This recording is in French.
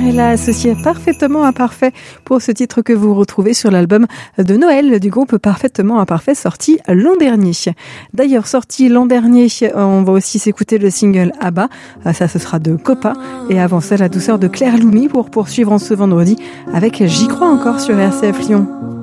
Mirella associée Parfaitement Imparfait pour ce titre que vous retrouvez sur l'album de Noël du groupe Parfaitement Imparfait sorti l'an dernier. D'ailleurs, sorti l'an dernier, on va aussi s'écouter le single Abba. Ça, ce sera de Copa. Et avant ça, la douceur de Claire Loumi pour poursuivre en ce vendredi avec J'y crois encore sur RCF Lyon.